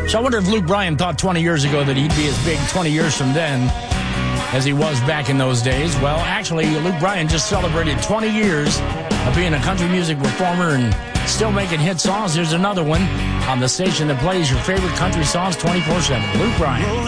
So I wonder if Luke Bryan thought 20 years ago that he'd be as big 20 years from then as he was back in those days. Well, actually, Luke Bryan just celebrated 20 years of being a country music performer and still making hit songs. There's another one on the station that plays your favorite country songs 24/7. Luke Bryan.